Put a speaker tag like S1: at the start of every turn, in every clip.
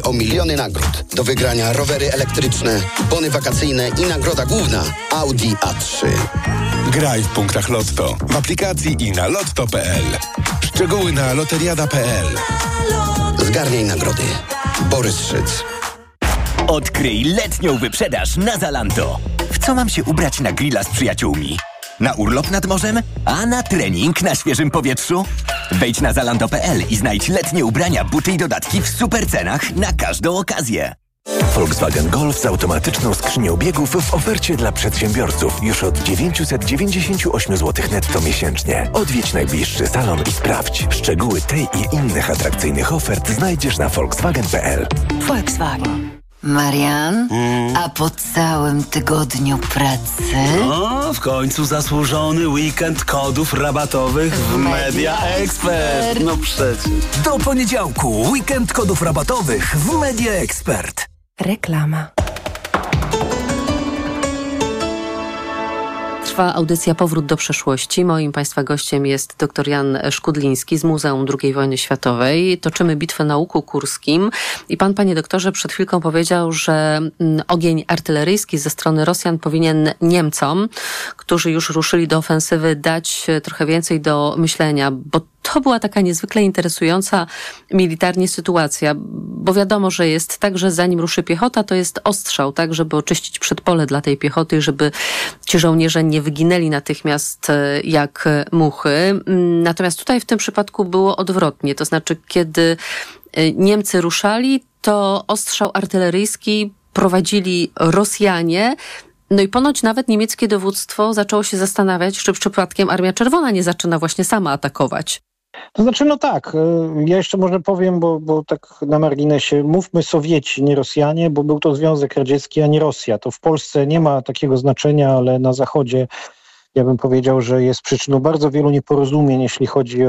S1: o miliony nagród. Do wygrania rowery elektryczne, bony wakacyjne i nagroda główna Audi A3.
S2: Graj w punktach Lotto, w aplikacji i na lotto.pl. Szczegóły na loteriada.pl.
S1: Zgarniaj nagrody. Borys Szyc.
S3: Odkryj letnią wyprzedaż na Zalando. W co mam się ubrać na grilla z przyjaciółmi? Na urlop nad morzem? A na trening na świeżym powietrzu? Wejdź na zalando.pl i znajdź letnie ubrania, buty i dodatki w super cenach na każdą okazję.
S4: Volkswagen Golf z automatyczną skrzynią biegów w ofercie dla przedsiębiorców już od 998 zł netto miesięcznie. Odwiedź najbliższy salon i sprawdź. Szczegóły tej i innych atrakcyjnych ofert znajdziesz na volkswagen.pl.
S5: Volkswagen. Marian, a po całym tygodniu pracy?
S6: No, w końcu zasłużony weekend kodów rabatowych w Media Expert. No przecież.
S7: Do poniedziałku weekend kodów rabatowych w Media Expert.
S8: Reklama.
S9: Trwa audycja Powrót do przeszłości. Moim Państwa gościem jest dr Jan Szkudliński z Muzeum II Wojny Światowej. Toczymy bitwę na Łuku Kurskim i pan, panie doktorze, przed chwilką powiedział, że ogień artyleryjski ze strony Rosjan powinien Niemcom, którzy już ruszyli do ofensywy, dać trochę więcej do myślenia, bo to była taka niezwykle interesująca militarnie sytuacja, bo wiadomo, że jest tak, że zanim ruszy piechota, to jest ostrzał, tak, żeby oczyścić przedpole dla tej piechoty, żeby ci żołnierze nie wyginęli natychmiast jak muchy. Natomiast tutaj w tym przypadku było odwrotnie, to znaczy kiedy Niemcy ruszali, to ostrzał artyleryjski prowadzili Rosjanie. No i ponoć nawet niemieckie dowództwo zaczęło się zastanawiać, czy przypadkiem Armia Czerwona nie zaczyna właśnie sama atakować.
S10: To znaczy, no tak, ja jeszcze może powiem, bo tak na marginesie, mówmy Sowieci, nie Rosjanie, bo był to Związek Radziecki, a nie Rosja. To w Polsce nie ma takiego znaczenia, ale na Zachodzie ja bym powiedział, że jest przyczyną bardzo wielu nieporozumień, jeśli chodzi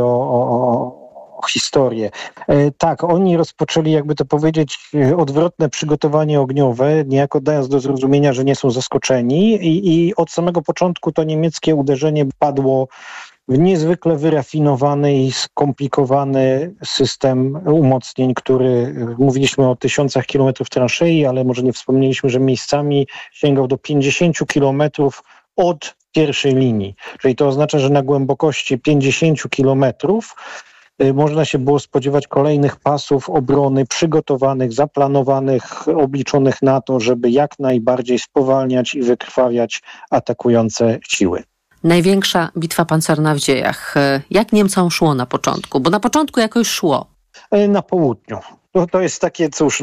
S10: o historię. Tak, oni rozpoczęli, jakby to powiedzieć, odwrotne przygotowanie ogniowe, niejako dając do zrozumienia, że nie są zaskoczeni i od samego początku to niemieckie uderzenie padło w niezwykle wyrafinowany i skomplikowany system umocnień, który, mówiliśmy o tysiącach kilometrów transzei, ale może nie wspomnieliśmy, że miejscami sięgał do 50 kilometrów od pierwszej linii. Czyli to oznacza, że na głębokości 50 kilometrów można się było spodziewać kolejnych pasów obrony przygotowanych, zaplanowanych, obliczonych na to, żeby jak najbardziej spowalniać i wykrwawiać atakujące siły.
S9: Największa bitwa pancerna w dziejach. Jak Niemcom szło na początku? Bo na początku jakoś szło.
S10: Na południu. To jest takie, cóż,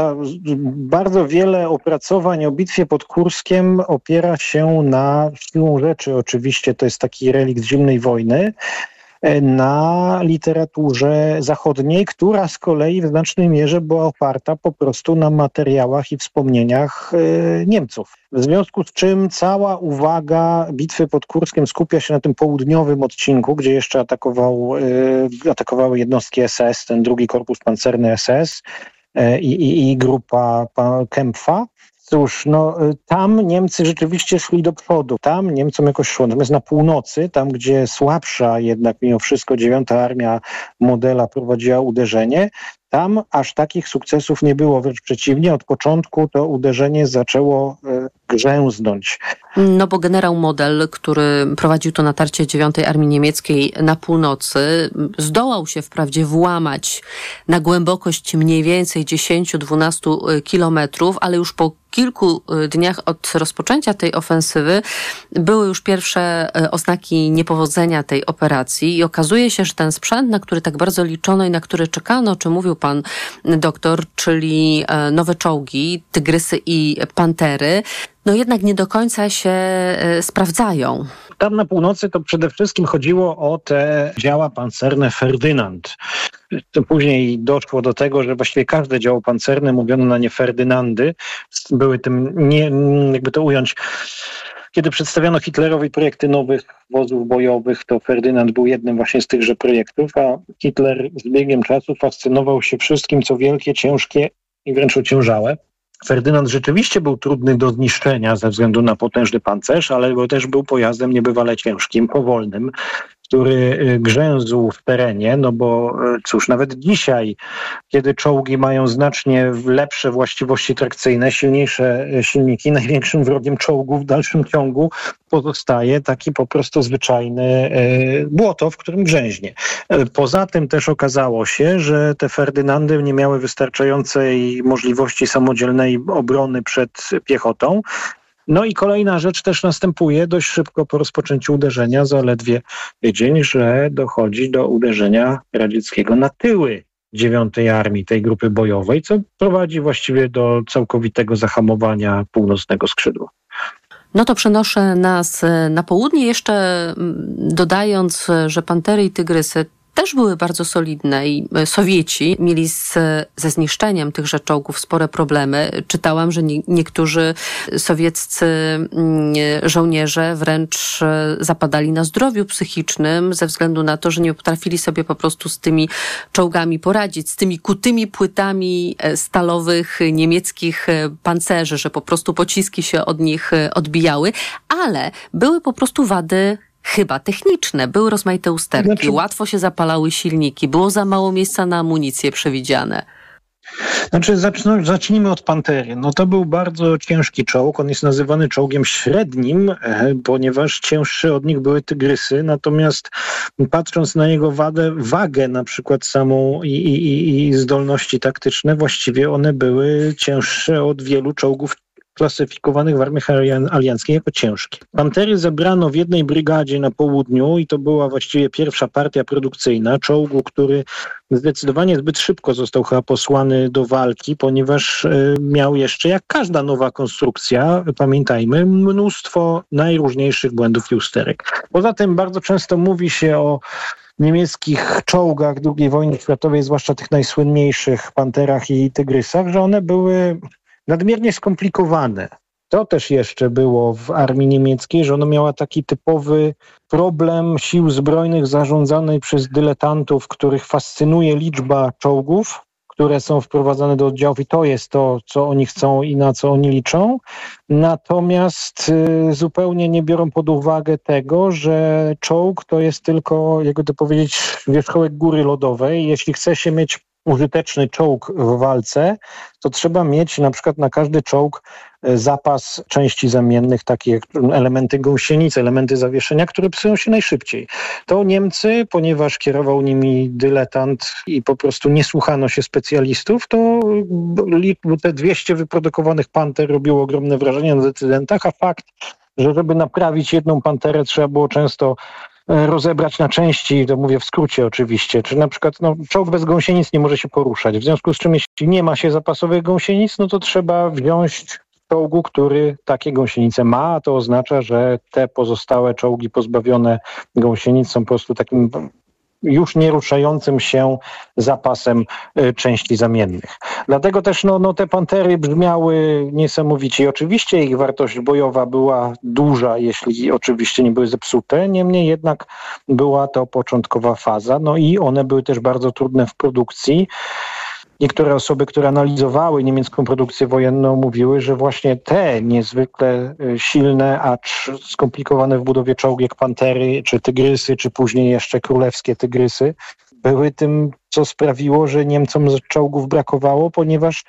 S10: bardzo wiele opracowań o bitwie pod Kurskiem opiera się na, siłą rzeczy oczywiście, to jest taki relikt zimnej wojny, na literaturze zachodniej, która z kolei w znacznej mierze była oparta po prostu na materiałach i wspomnieniach Niemców. W związku z czym cała uwaga bitwy pod Kurskiem skupia się na tym południowym odcinku, gdzie jeszcze atakowały jednostki SS, ten drugi korpus pancerny SS i grupa Kempfa. Cóż, tam Niemcy rzeczywiście szli do przodu, tam Niemcom jakoś szło. Natomiast na północy, tam gdzie słabsza jednak mimo wszystko 9. Armia Modela prowadziła uderzenie, tam aż takich sukcesów nie było, wręcz przeciwnie, od początku to uderzenie zaczęło grzęznąć.
S9: No bo generał Model, który prowadził to natarcie 9. Armii Niemieckiej na północy, zdołał się wprawdzie włamać na głębokość mniej więcej 10-12 kilometrów, ale już po kilku dniach od rozpoczęcia tej ofensywy były już pierwsze oznaki niepowodzenia tej operacji i okazuje się, że ten sprzęt, na który tak bardzo liczono i na który czekano, o czym mówił pan doktor, czyli nowe czołgi, Tygrysy i Pantery, jednak nie do końca się sprawdzają.
S10: Tam na północy to przede wszystkim chodziło o te działa pancerne Ferdynand. To później doszło do tego, że właściwie każde działo pancerne mówiono na nie Ferdynandy. Były tym, jakby to ująć, kiedy przedstawiano Hitlerowi projekty nowych wozów bojowych, to Ferdynand był jednym właśnie z tychże projektów, a Hitler z biegiem czasu fascynował się wszystkim, co wielkie, ciężkie i wręcz ociężałe. Ferdynand rzeczywiście był trudny do zniszczenia ze względu na potężny pancerz, ale też był pojazdem niebywale ciężkim, powolnym. który grzęzł w terenie, no bo cóż, nawet dzisiaj, kiedy czołgi mają znacznie lepsze właściwości trakcyjne, silniejsze silniki, największym wrogiem czołgów w dalszym ciągu pozostaje taki po prostu zwyczajny błoto, w którym grzęźnie. Poza tym też okazało się, że te Ferdynandy nie miały wystarczającej możliwości samodzielnej obrony przed piechotą. No i kolejna rzecz też następuje dość szybko po rozpoczęciu uderzenia, zaledwie tydzień, że dochodzi do uderzenia radzieckiego na tyły 9. Armii, tej grupy bojowej, co prowadzi właściwie do całkowitego zahamowania północnego skrzydła.
S9: No to przenoszę nas na południe, jeszcze dodając, że Pantery i Tygrysy też były bardzo solidne i Sowieci mieli ze zniszczeniem tychże czołgów spore problemy. Czytałam, że niektórzy sowieccy żołnierze wręcz zapadali na zdrowiu psychicznym ze względu na to, że nie potrafili sobie po prostu z tymi czołgami poradzić, z tymi kutymi płytami stalowych niemieckich pancerzy, że po prostu pociski się od nich odbijały, ale były po prostu wady chyba techniczne. Były rozmaite usterki, łatwo się zapalały silniki, było za mało miejsca na amunicję przewidziane.
S10: Zacznijmy od Pantery. No to był bardzo ciężki czołg. On jest nazywany czołgiem średnim, ponieważ cięższe od nich były Tygrysy. Natomiast patrząc na jego wagę na przykład samą i zdolności taktyczne, właściwie one były cięższe od wielu czołgów klasyfikowanych w armiach alianckich jako ciężkie. Pantery zebrano w jednej brygadzie na południu i to była właściwie pierwsza partia produkcyjna czołgu, który zdecydowanie zbyt szybko został chyba posłany do walki, ponieważ miał jeszcze, jak każda nowa konstrukcja, pamiętajmy, mnóstwo najróżniejszych błędów i usterek. Poza tym bardzo często mówi się o niemieckich czołgach II wojny światowej, zwłaszcza tych najsłynniejszych Panterach i Tygrysach, że one były nadmiernie skomplikowane. To też jeszcze było w armii niemieckiej, że ona miała taki typowy problem sił zbrojnych zarządzanej przez dyletantów, których fascynuje liczba czołgów, które są wprowadzane do oddziałów i to jest to, co oni chcą i na co oni liczą. Natomiast zupełnie nie biorą pod uwagę tego, że czołg to jest tylko, jakby to powiedzieć, wierzchołek góry lodowej. Jeśli chce się mieć użyteczny czołg w walce, to trzeba mieć na przykład na każdy czołg zapas części zamiennych, takie jak elementy gąsienic, elementy zawieszenia, które psują się najszybciej. To Niemcy, ponieważ kierował nimi dyletant i po prostu nie słuchano się specjalistów, to te 200 wyprodukowanych Panter robiło ogromne wrażenie na decydentach, a fakt, że żeby naprawić jedną Panterę trzeba było często rozebrać na części, to mówię w skrócie oczywiście, czy na przykład czołg bez gąsienic nie może się poruszać, w związku z czym jeśli nie ma się zapasowych gąsienic, no to trzeba wziąć czołgu, który takie gąsienice ma, a to oznacza, że te pozostałe czołgi pozbawione gąsienic są po prostu takim już nie ruszającym się zapasem części zamiennych. Dlatego też te Pantery brzmiały niesamowicie i oczywiście ich wartość bojowa była duża, jeśli oczywiście nie były zepsute, niemniej jednak była to początkowa faza, i one były też bardzo trudne w produkcji. Niektóre osoby, które analizowały niemiecką produkcję wojenną, mówiły, że właśnie te niezwykle silne, acz skomplikowane w budowie czołgi jak Pantery, czy Tygrysy, czy później jeszcze królewskie Tygrysy, były tym, co sprawiło, że Niemcom czołgów brakowało, ponieważ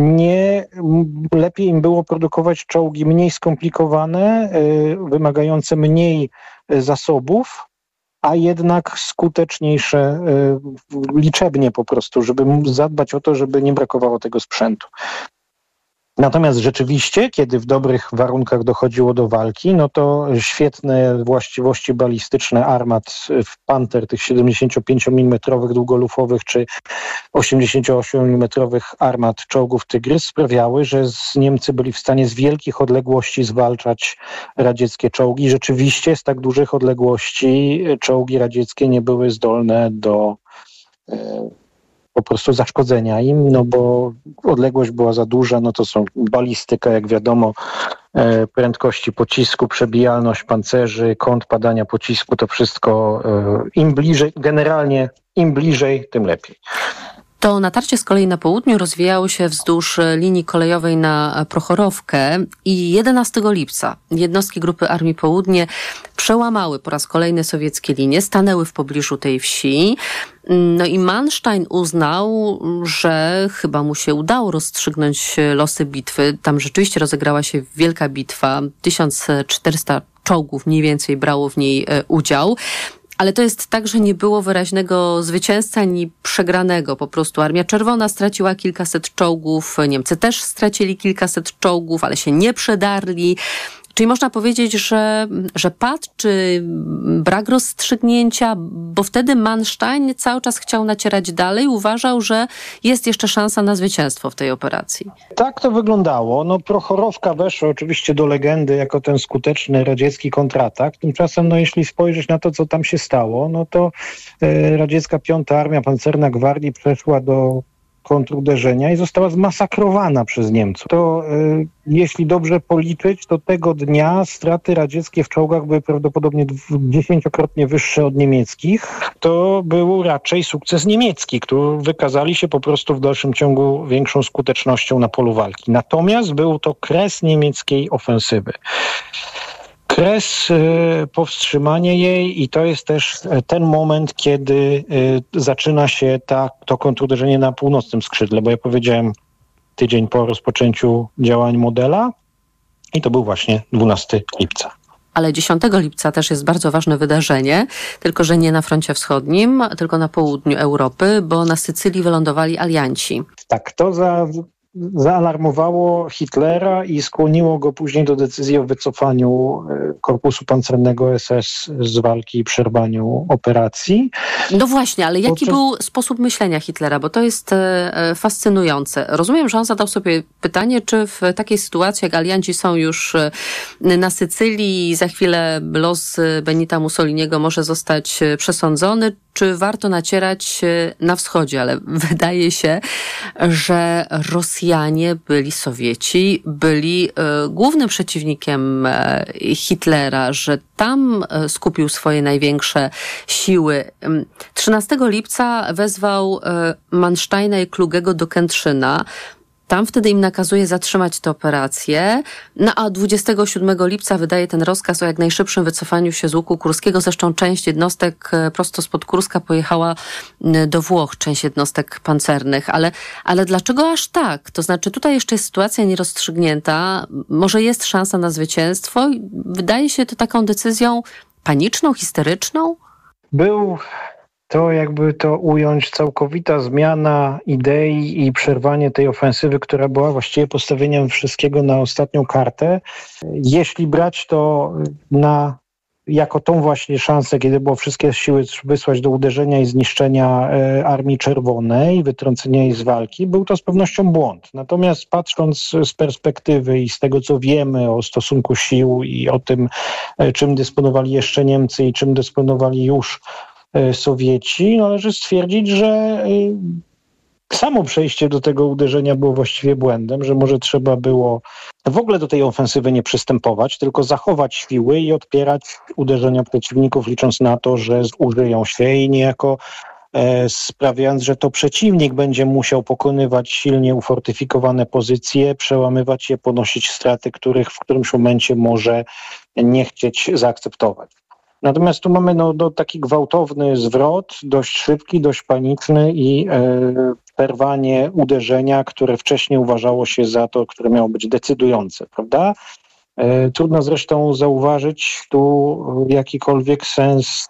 S10: lepiej im było produkować czołgi mniej skomplikowane, wymagające mniej zasobów, a jednak skuteczniejsze liczebnie po prostu, żeby zadbać o to, żeby nie brakowało tego sprzętu. Natomiast rzeczywiście, kiedy w dobrych warunkach dochodziło do walki, to świetne właściwości balistyczne armat Panter, tych 75 mm długolufowych czy 88 mm armat czołgów Tygrys sprawiały, że Niemcy byli w stanie z wielkich odległości zwalczać radzieckie czołgi. Rzeczywiście z tak dużych odległości czołgi radzieckie nie były zdolne do po prostu zaszkodzenia im, bo odległość była za duża, to są balistyka, jak wiadomo, prędkości pocisku, przebijalność pancerzy, kąt padania pocisku, to wszystko im bliżej, generalnie im bliżej, tym lepiej.
S9: To natarcie z kolei na południu rozwijało się wzdłuż linii kolejowej na Prochorowkę i 11 lipca jednostki Grupy Armii Południe przełamały po raz kolejny sowieckie linie, stanęły w pobliżu tej wsi. No i Manstein uznał, że chyba mu się udało rozstrzygnąć losy bitwy. Tam rzeczywiście rozegrała się wielka bitwa. 1400 czołgów mniej więcej brało w niej udział. Ale to jest tak, że nie było wyraźnego zwycięzcy ani przegranego. Po prostu Armia Czerwona straciła kilkaset czołgów, Niemcy też stracili kilkaset czołgów, ale się nie przedarli. Czyli można powiedzieć, że pad czy brak rozstrzygnięcia, bo wtedy Manstein cały czas chciał nacierać dalej, uważał, że jest jeszcze szansa na zwycięstwo w tej operacji.
S10: Tak to wyglądało. No, Prochorowka weszła oczywiście do legendy jako ten skuteczny radziecki kontratak. Tymczasem, jeśli spojrzeć na to, co tam się stało, no to radziecka 5. Armia Pancerna Gwardii przeszła do kontruderzenia i została zmasakrowana przez Niemców. To jeśli dobrze policzyć, to tego dnia straty radzieckie w czołgach były prawdopodobnie 10-krotnie wyższe od niemieckich. To był raczej sukces niemiecki, który wykazali się po prostu w dalszym ciągu większą skutecznością na polu walki. Natomiast był to kres niemieckiej ofensywy. Kres, powstrzymanie jej i to jest też ten moment, kiedy zaczyna się to kontruderzenie na północnym skrzydle, bo ja powiedziałem tydzień po rozpoczęciu działań Modela i to był właśnie 12 lipca.
S9: Ale 10 lipca też jest bardzo ważne wydarzenie, tylko że nie na froncie wschodnim, tylko na południu Europy, bo na Sycylii wylądowali alianci.
S10: Tak, to zaalarmowało Hitlera i skłoniło go później do decyzji o wycofaniu korpusu pancernego SS z walki i przerwaniu operacji.
S9: No właśnie, ale jaki był sposób myślenia Hitlera? Bo to jest fascynujące. Rozumiem, że on zadał sobie pytanie, czy w takiej sytuacji, jak alianci są już na Sycylii i za chwilę los Benita Mussoliniego może zostać przesądzony, czy warto nacierać na wschodzie, ale wydaje się, że Rosjanie Sowieci byli głównym przeciwnikiem Hitlera, że tam skupił swoje największe siły. 13 lipca wezwał Mansteina i Klugego do Kętrzyna. Tam wtedy im nakazuje zatrzymać tę operację, no a 27 lipca wydaje ten rozkaz o jak najszybszym wycofaniu się z łuku kurskiego. Zresztą część jednostek prosto spod Kurska pojechała do Włoch, część jednostek pancernych. Ale dlaczego aż tak? To znaczy tutaj jeszcze jest sytuacja nierozstrzygnięta, może jest szansa na zwycięstwo. Wydaje się to taką decyzją paniczną, histeryczną?
S10: Był to, jakby to ująć, całkowita zmiana idei i przerwanie tej ofensywy, która była właściwie postawieniem wszystkiego na ostatnią kartę. Jeśli brać to jako tą właśnie szansę, kiedy było wszystkie siły wysłać do uderzenia i zniszczenia Armii Czerwonej, wytrącenia jej z walki, był to z pewnością błąd. Natomiast patrząc z perspektywy i z tego, co wiemy o stosunku sił i o tym, czym dysponowali jeszcze Niemcy i czym dysponowali już Sowieci, należy stwierdzić, że samo przejście do tego uderzenia było właściwie błędem, że może trzeba było w ogóle do tej ofensywy nie przystępować, tylko zachować siły i odpierać uderzenia przeciwników, licząc na to, że zużyją się i niejako sprawiając, że to przeciwnik będzie musiał pokonywać silnie ufortyfikowane pozycje, przełamywać je, ponosić straty, których w którymś momencie może nie chcieć zaakceptować. Natomiast tu mamy taki gwałtowny zwrot, dość szybki, dość paniczny i przerwanie uderzenia, które wcześniej uważało się za to, które miało być decydujące, prawda? Trudno zresztą zauważyć tu jakikolwiek sens,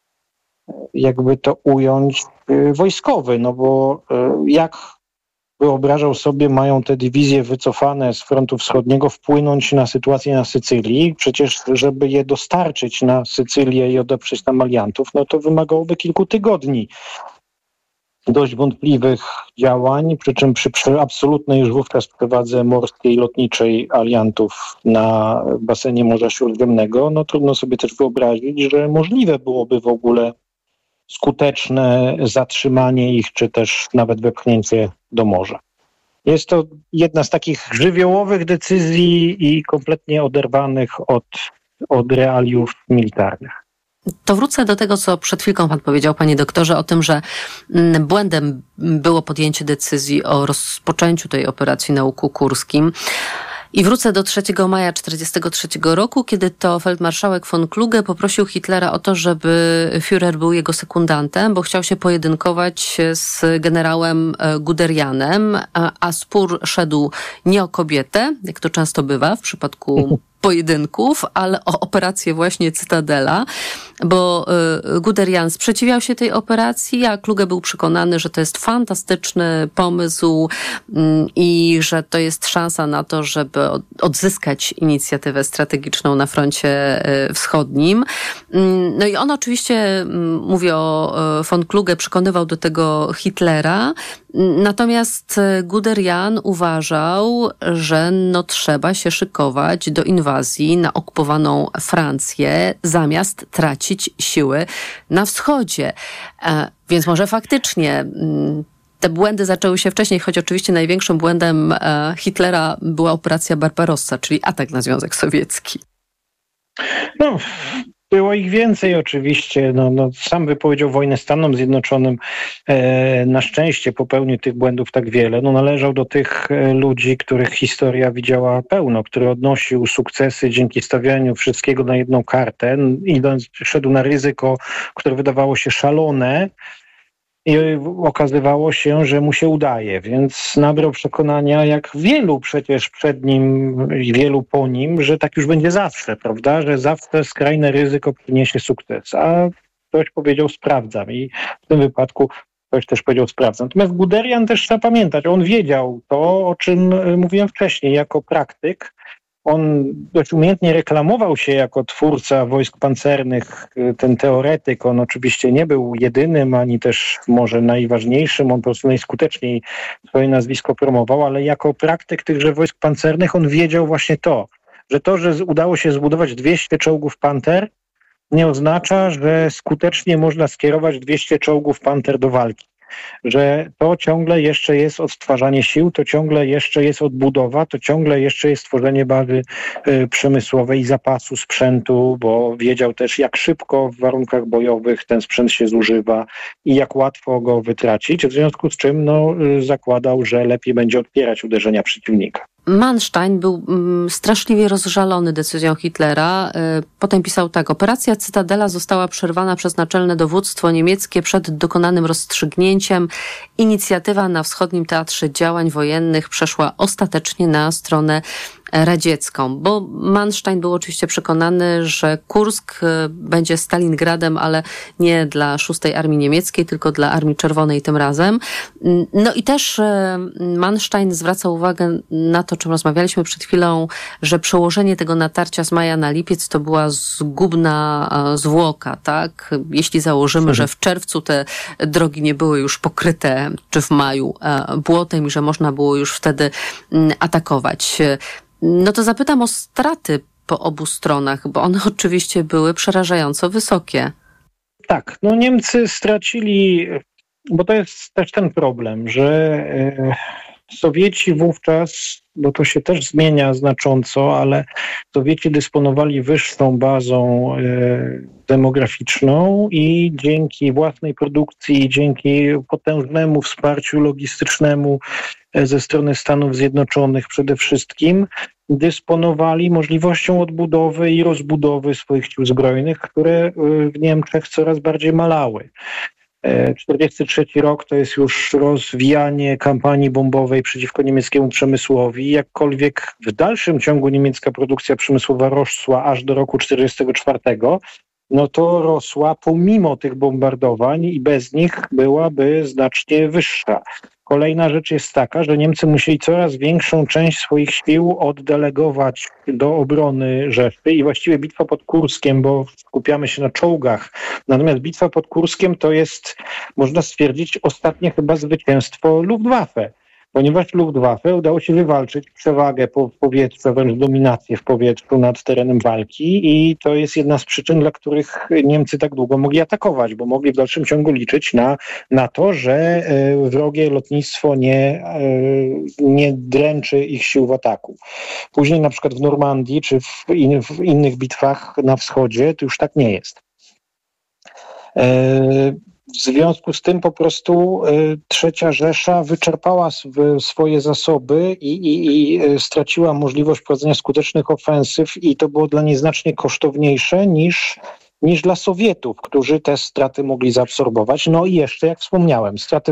S10: jakby to ująć, wojskowy, no bo jak wyobrażał sobie, mają te dywizje wycofane z frontu wschodniego wpłynąć na sytuację na Sycylii. Przecież, żeby je dostarczyć na Sycylię i odeprzeć tam aliantów, no to wymagałoby kilku tygodni dość wątpliwych działań, przy czym przy absolutnej już wówczas przewadze morskiej, lotniczej aliantów na basenie Morza Śródziemnego, no trudno sobie też wyobrazić, że możliwe byłoby w ogóle skuteczne zatrzymanie ich, czy też nawet wepchnięcie do morza. Jest to jedna z takich żywiołowych decyzji i kompletnie oderwanych od realiów militarnych.
S9: To wrócę do tego, co przed chwilką pan powiedział, panie doktorze, o tym, że błędem było podjęcie decyzji o rozpoczęciu tej operacji na Łuku Kurskim. I wrócę do 3 maja 1943 roku, kiedy to feldmarszałek von Kluge poprosił Hitlera o to, żeby Führer był jego sekundantem, bo chciał się pojedynkować z generałem Guderianem, a spór szedł nie o kobietę, jak to często bywa w przypadku pojedynków, ale o operację właśnie Cytadela, bo Guderian sprzeciwiał się tej operacji, a Kluge był przekonany, że to jest fantastyczny pomysł i że to jest szansa na to, żeby odzyskać inicjatywę strategiczną na froncie wschodnim. No i on oczywiście, mówię o von Kluge, przekonywał do tego Hitlera, natomiast Guderian uważał, że trzeba się szykować do inwazji na okupowaną Francję, zamiast tracić siły na wschodzie. Więc może faktycznie te błędy zaczęły się wcześniej, choć oczywiście największym błędem Hitlera była operacja Barbarossa, czyli atak na Związek Sowiecki.
S10: Było ich więcej oczywiście. Sam wypowiedział wojnę Stanom Zjednoczonym. Na szczęście popełnił tych błędów tak wiele. Należał do tych ludzi, których historia widziała pełno, który odnosił sukcesy dzięki stawianiu wszystkiego na jedną kartę. Szedł na ryzyko, które wydawało się szalone, i okazywało się, że mu się udaje, więc nabrał przekonania, jak wielu przecież przed nim i wielu po nim, że tak już będzie zawsze, prawda? Że zawsze skrajne ryzyko przyniesie sukces. A ktoś powiedział sprawdzam i w tym wypadku ktoś też powiedział sprawdzam. Natomiast Guderian też trzeba pamiętać, on wiedział to, o czym mówiłem wcześniej, jako praktyk. On dość umiejętnie reklamował się jako twórca wojsk pancernych, ten teoretyk. On oczywiście nie był jedynym, ani też może najważniejszym. On po prostu najskuteczniej swoje nazwisko promował, ale jako praktyk tychże wojsk pancernych on wiedział właśnie to, że udało się zbudować 200 czołgów Panter, nie oznacza, że skutecznie można skierować 200 czołgów Panter do walki. Że to ciągle jeszcze jest odtwarzanie sił, to ciągle jeszcze jest odbudowa, to ciągle jeszcze jest tworzenie bazy przemysłowej, zapasu sprzętu, bo wiedział też, jak szybko w warunkach bojowych ten sprzęt się zużywa i jak łatwo go wytracić, w związku z czym zakładał, że lepiej będzie odpierać uderzenia przeciwnika.
S9: Manstein był straszliwie rozżalony decyzją Hitlera. Potem pisał tak: operacja Cytadela została przerwana przez naczelne dowództwo niemieckie przed dokonanym rozstrzygnięciem. Inicjatywa na wschodnim teatrze działań wojennych przeszła ostatecznie na stronę radziecką, bo Manstein był oczywiście przekonany, że Kursk będzie Stalingradem, ale nie dla 6. Armii Niemieckiej, tylko dla Armii Czerwonej tym razem. No i też Manstein zwraca uwagę na to, o czym rozmawialiśmy przed chwilą, że przełożenie tego natarcia z maja na lipiec to była zgubna zwłoka, tak? Jeśli założymy, że w czerwcu te drogi nie były już pokryte, czy w maju błotem i że można było już wtedy atakować. No to zapytam o straty po obu stronach, bo one oczywiście były przerażająco wysokie.
S10: Tak, Niemcy stracili, bo to jest też ten problem, że Sowieci wówczas, bo to się też zmienia znacząco, ale Sowieci dysponowali wyższą bazą demograficzną i dzięki własnej produkcji, dzięki potężnemu wsparciu logistycznemu ze strony Stanów Zjednoczonych przede wszystkim, dysponowali możliwością odbudowy i rozbudowy swoich sił zbrojnych, które w Niemczech coraz bardziej malały. 1943 rok to jest już rozwijanie kampanii bombowej przeciwko niemieckiemu przemysłowi. Jakkolwiek w dalszym ciągu niemiecka produkcja przemysłowa rosła aż do roku 1944, to rosła pomimo tych bombardowań i bez nich byłaby znacznie wyższa. Kolejna rzecz jest taka, że Niemcy musieli coraz większą część swoich sił oddelegować do obrony Rzeszy i właściwie bitwa pod Kurskiem, bo skupiamy się na czołgach. Natomiast bitwa pod Kurskiem to jest, można stwierdzić, ostatnie chyba zwycięstwo Luftwaffe. Ponieważ Luftwaffe udało się wywalczyć przewagę w powietrzu, wręcz dominację w powietrzu nad terenem walki i to jest jedna z przyczyn, dla których Niemcy tak długo mogli atakować, bo mogli w dalszym ciągu liczyć na to, że wrogie lotnictwo nie dręczy ich sił w ataku. Później na przykład w Normandii czy w innych bitwach na wschodzie to już tak nie jest. W związku z tym po prostu III Rzesza wyczerpała swoje zasoby i straciła możliwość prowadzenia skutecznych ofensyw i to było dla niej znacznie kosztowniejsze niż dla Sowietów, którzy te straty mogli zaabsorbować. No i jeszcze, jak wspomniałem, straty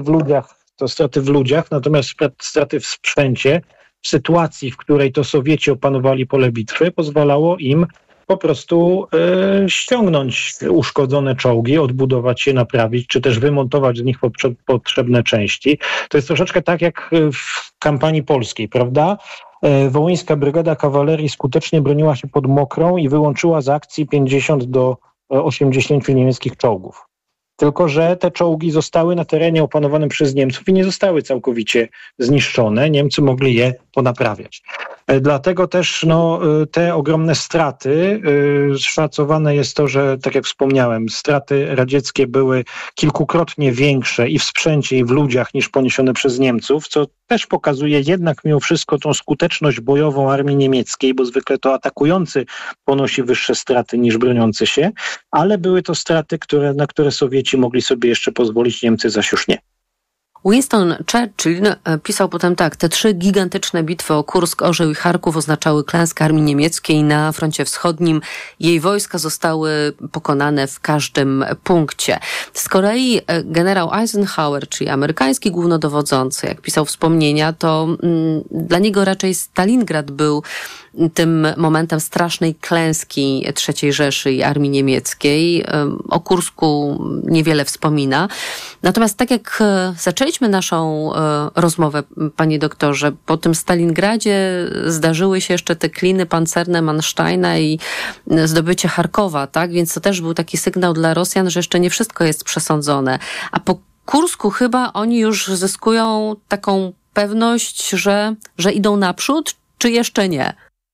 S10: w ludziach, natomiast straty w sprzęcie, w sytuacji, w której to Sowieci opanowali pole bitwy, pozwalało im po prostu ściągnąć uszkodzone czołgi, odbudować je, naprawić, czy też wymontować z nich potrzebne części. To jest troszeczkę tak jak w kampanii polskiej, prawda? Wołyńska Brygada Kawalerii skutecznie broniła się pod Mokrą i wyłączyła z akcji 50 do 80 niemieckich czołgów. Tylko że te czołgi zostały na terenie opanowanym przez Niemców i nie zostały całkowicie zniszczone. Niemcy mogli je ponaprawiać. Dlatego też te ogromne straty, szacowane jest to, że tak jak wspomniałem, straty radzieckie były kilkukrotnie większe i w sprzęcie, i w ludziach niż poniesione przez Niemców, co też pokazuje jednak mimo wszystko tą skuteczność bojową armii niemieckiej, bo zwykle to atakujący ponosi wyższe straty niż broniący się, ale były to straty, na które Sowieci mogli sobie jeszcze pozwolić, Niemcy zaś już nie.
S9: Winston Churchill pisał potem tak: te 3 gigantyczne bitwy o Kursk, Orzeł i Charków oznaczały klęskę armii niemieckiej na froncie wschodnim. Jej wojska zostały pokonane w każdym punkcie. Z kolei generał Eisenhower, czyli amerykański głównodowodzący, jak pisał wspomnienia, to dla niego raczej Stalingrad był tym momentem strasznej klęski III Rzeszy i armii niemieckiej. O Kursku niewiele wspomina. Natomiast tak jak zaczęliśmy naszą rozmowę, panie doktorze, po tym Stalingradzie zdarzyły się jeszcze te kliny pancerne Mansteina i zdobycie Charkowa, tak? Więc to też był taki sygnał dla Rosjan, że jeszcze nie wszystko jest przesądzone. A po Kursku chyba oni już zyskują taką pewność, że idą naprzód, czy jeszcze nie?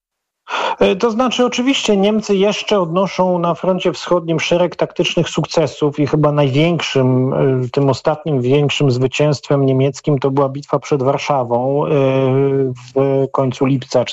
S10: To znaczy oczywiście Niemcy jeszcze odnoszą na froncie wschodnim szereg taktycznych sukcesów i chyba największym, tym ostatnim większym zwycięstwem niemieckim to była bitwa przed Warszawą w końcu lipca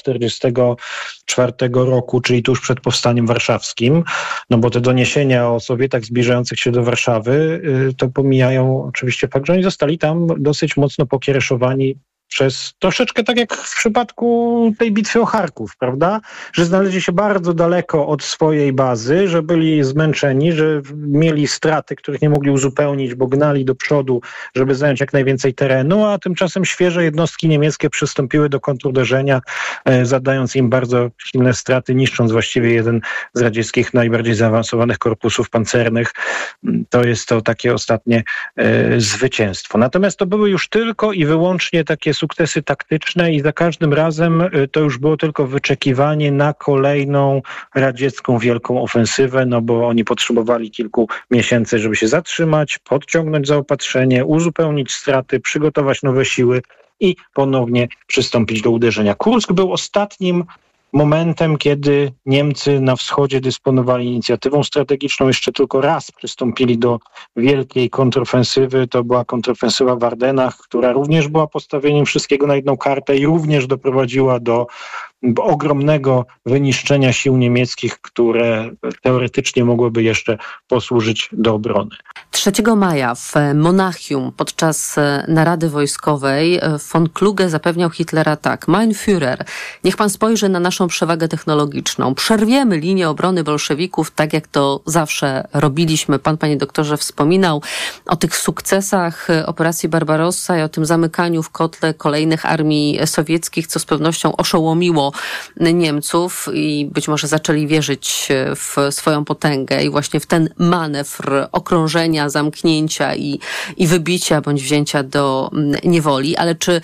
S10: 1944 roku, czyli tuż przed powstaniem warszawskim, no bo te doniesienia o Sowietach zbliżających się do Warszawy to pomijają oczywiście fakt, że oni zostali tam dosyć mocno pokiereszowani przez troszeczkę tak jak w przypadku tej bitwy o Charków, prawda? Że znaleźli się bardzo daleko od swojej bazy, że byli zmęczeni, że mieli straty, których nie mogli uzupełnić, bo gnali do przodu, żeby zająć jak najwięcej terenu, a tymczasem świeże jednostki niemieckie przystąpiły do kontruderzenia, zadając im bardzo silne straty, niszcząc właściwie jeden z radzieckich najbardziej zaawansowanych korpusów pancernych. To jest to takie ostatnie zwycięstwo. Natomiast to były już tylko i wyłącznie takie sukcesy taktyczne i za każdym razem to już było tylko wyczekiwanie na kolejną radziecką wielką ofensywę, no bo oni potrzebowali kilku miesięcy, żeby się zatrzymać, podciągnąć zaopatrzenie, uzupełnić straty, przygotować nowe siły i ponownie przystąpić do uderzenia. Kursk był ostatnim momentem, kiedy Niemcy na wschodzie dysponowali inicjatywą strategiczną. Jeszcze tylko raz przystąpili do wielkiej kontrofensywy. To była kontrofensywa w Ardenach, która również była postawieniem wszystkiego na jedną kartę i również doprowadziła do ogromnego wyniszczenia sił niemieckich, które teoretycznie mogłyby jeszcze posłużyć do obrony.
S9: 3 maja w Monachium podczas narady wojskowej von Kluge zapewniał Hitlera tak: Mein Führer, niech pan spojrzy na naszą przewagę technologiczną. Przerwiemy linię obrony bolszewików, tak jak to zawsze robiliśmy. Pan, panie doktorze, wspominał o tych sukcesach operacji Barbarossa i o tym zamykaniu w kotle kolejnych armii sowieckich, co z pewnością oszołomiło Niemców i być może zaczęli wierzyć w swoją potęgę i właśnie w ten manewr okrążenia, zamknięcia i wybicia bądź wzięcia do niewoli. Ale czy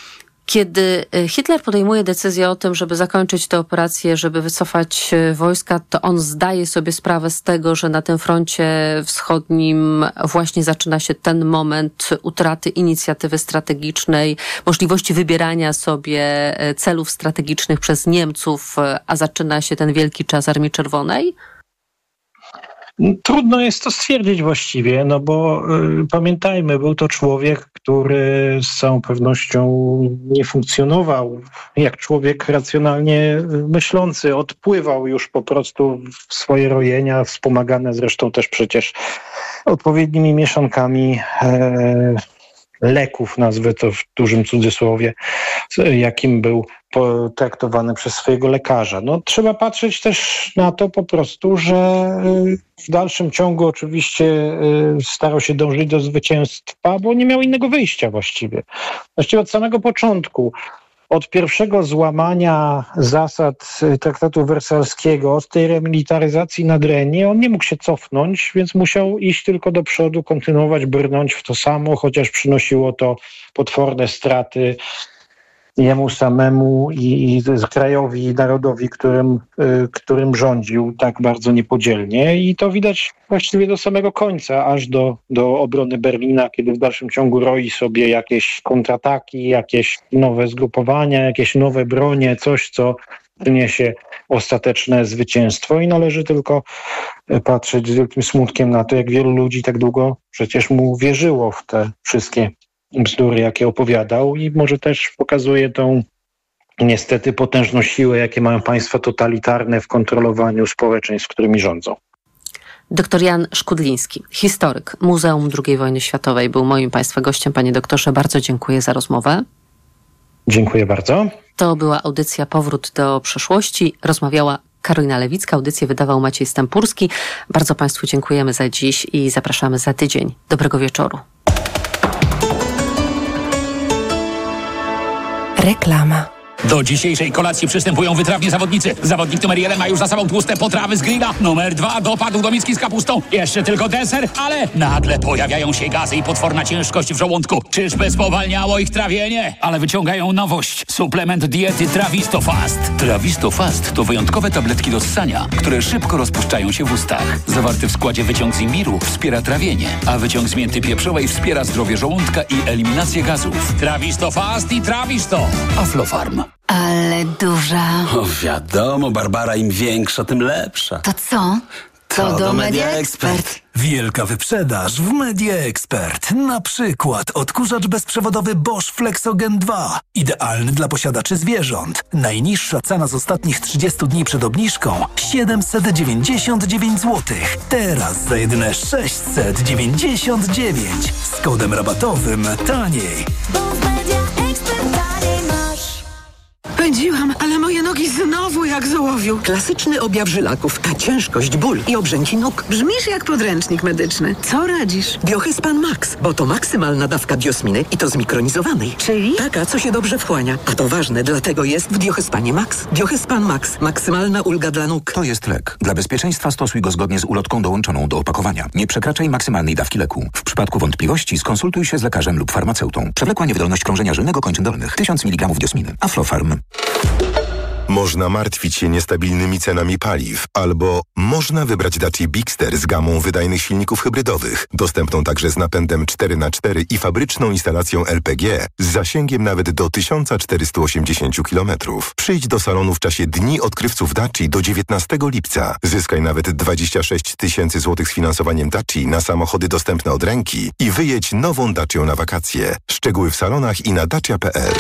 S9: kiedy Hitler podejmuje decyzję o tym, żeby zakończyć tę operację, żeby wycofać wojska, to on zdaje sobie sprawę z tego, że na tym froncie wschodnim właśnie zaczyna się ten moment utraty inicjatywy strategicznej, możliwości wybierania sobie celów strategicznych przez Niemców, a zaczyna się ten wielki czas Armii Czerwonej?
S10: Trudno jest to stwierdzić właściwie, no bo pamiętajmy, był to człowiek, który z całą pewnością nie funkcjonował jak człowiek racjonalnie myślący. Odpływał już po prostu w swoje rojenia, wspomagane zresztą też przecież odpowiednimi mieszankami leków, nazwę to w dużym cudzysłowie, jakim był potraktowany przez swojego lekarza. No, trzeba patrzeć też na to po prostu, że w dalszym ciągu oczywiście starał się dążyć do zwycięstwa, bo nie miał innego wyjścia właściwie. Właściwie od samego początku, od pierwszego złamania zasad traktatu wersalskiego, od tej remilitaryzacji Nadrenii, on nie mógł się cofnąć, więc musiał iść tylko do przodu, kontynuować, brnąć w to samo, chociaż przynosiło to potworne straty jemu samemu i krajowi i narodowi, którym rządził tak bardzo niepodzielnie. I to widać właściwie do samego końca, aż do obrony Berlina, kiedy w dalszym ciągu roi sobie jakieś kontrataki, jakieś nowe zgrupowania, jakieś nowe bronie, coś, co przyniesie ostateczne zwycięstwo. I należy tylko patrzeć z wielkim smutkiem na to, jak wielu ludzi tak długo przecież mu wierzyło w te wszystkie bzdury, jakie opowiadał, i może też pokazuje tą niestety potężną siłę, jakie mają państwa totalitarne w kontrolowaniu społeczeństw, którymi rządzą.
S9: Dr Jan Szkudliński, historyk Muzeum II Wojny Światowej, był moim państwa gościem. Panie doktorze, bardzo dziękuję za rozmowę.
S10: Dziękuję bardzo.
S9: To była audycja Powrót do przeszłości. Rozmawiała Karolina Lewicka, audycję wydawał Maciej Stępurski. Bardzo państwu dziękujemy za dziś i zapraszamy za tydzień. Dobrego wieczoru.
S8: Reklama.
S11: Do dzisiejszej kolacji przystępują wytrawni zawodnicy. Zawodnik numer 1 ma już za sobą tłuste potrawy z grilla. Numer 2 dopadł do miski z kapustą. Jeszcze tylko deser, ale nagle pojawiają się gazy i potworna ciężkość w żołądku. Czyżby spowalniało ich trawienie? Ale wyciągają nowość. Suplement diety Trawisto Fast. Trawisto Fast to wyjątkowe tabletki do ssania, które szybko rozpuszczają się w ustach. Zawarty w składzie wyciąg z imbiru wspiera trawienie, a wyciąg z mięty pieprzowej wspiera zdrowie żołądka i eliminację gazów. Trawisto Fast i Trawisto. Aflofarm.
S5: Ale duża.
S6: O, wiadomo, Barbara, im większa, tym lepsza.
S5: To co? To do Media Expert.
S7: Wielka wyprzedaż w Media Expert. Na przykład odkurzacz bezprzewodowy Bosch Flexogen 2. Idealny dla posiadaczy zwierząt. Najniższa cena z ostatnich 30 dni przed obniżką 799 zł. Teraz za jedyne 699. Z kodem rabatowym taniej.
S8: Pędziłam, ale moje nogi znowu jak z ołowiu.
S12: Klasyczny objaw żylaków, ta ciężkość, ból i obrzęki nóg.
S8: Brzmisz jak podręcznik medyczny. Co radzisz?
S12: Biohyspan Max, bo to maksymalna dawka diosminy i to zmikronizowanej.
S8: Czyli?
S12: Taka, co się dobrze wchłania. A to ważne, dlatego jest w Biohyspanie Max. Biohyspan Max. Maksymalna ulga dla nóg.
S13: To jest lek. Dla bezpieczeństwa stosuj go zgodnie z ulotką dołączoną do opakowania. Nie przekraczaj maksymalnej dawki leku. W przypadku wątpliwości skonsultuj się z lekarzem lub farmaceutą. Przewlekła niewydolność krążenia żylnego kończyn dolnych. 1000 mg diosminy. Aflofarm.
S2: Można martwić się niestabilnymi cenami paliw, albo można wybrać Dacia Bigster z gamą wydajnych silników hybrydowych, dostępną także z napędem 4x4 i fabryczną instalacją LPG z zasięgiem nawet do 1480 km. Przyjdź do salonu w czasie Dni Odkrywców Dacia do 19 lipca. Zyskaj nawet 26 000 złotych z finansowaniem Dacia na samochody dostępne od ręki i wyjedź nową Dacią na wakacje. Szczegóły w salonach i na dacia.pl.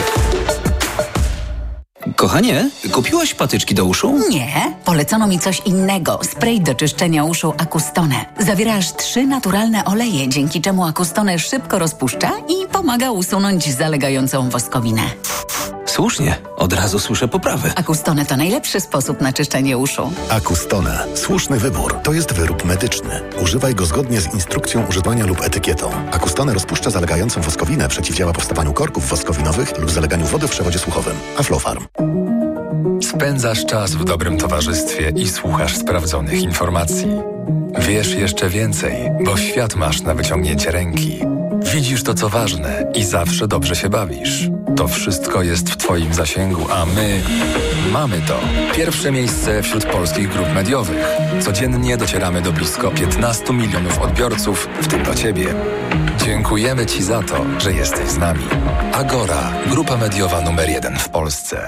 S14: Kochanie, kupiłaś patyczki do uszu?
S5: Nie, polecono mi coś innego. Spray do czyszczenia uszu Acustone. Zawiera aż 3 naturalne oleje, dzięki czemu Acustone szybko rozpuszcza i pomaga usunąć zalegającą woskowinę.
S14: Słusznie, od razu słyszę poprawę.
S5: Acustone to najlepszy sposób na czyszczenie uszu.
S15: Acustone. Słuszny wybór. To jest wyrób medyczny. Używaj go zgodnie z instrukcją używania lub etykietą. Acustone rozpuszcza zalegającą woskowinę, przeciwdziała powstawaniu korków woskowinowych lub zaleganiu wody w przewodzie słuchowym. Aflofarm.
S16: Spędzasz czas w dobrym towarzystwie i słuchasz sprawdzonych informacji. Wiesz jeszcze więcej, bo świat masz na wyciągnięcie ręki. Widzisz to, co ważne i zawsze dobrze się bawisz. To wszystko jest w Twoim zasięgu, a my mamy to. Pierwsze miejsce wśród polskich grup mediowych. Codziennie docieramy do blisko 15 milionów odbiorców, w tym do Ciebie. Dziękujemy Ci za to, że jesteś z nami. Agora, grupa mediowa numer 1 w Polsce.